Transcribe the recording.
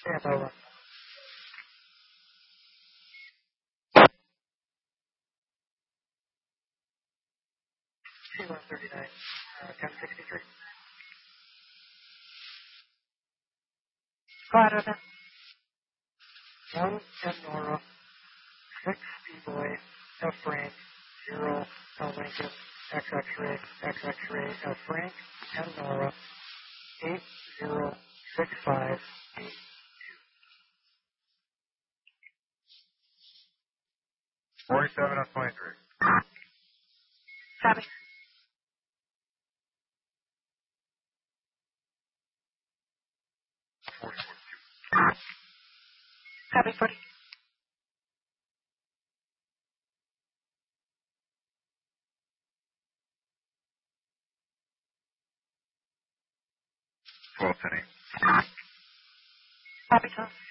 And over. 139, 1063. Go ahead, Evan. 1 and Nora, 6 B-Boy, F Frank, 0 L Lincoln, X X-ray, X X-ray, F Frank, and Nora, 8065 8. 47 of 23. Copy. 44. Copy, 40. Penny. Copy, 12.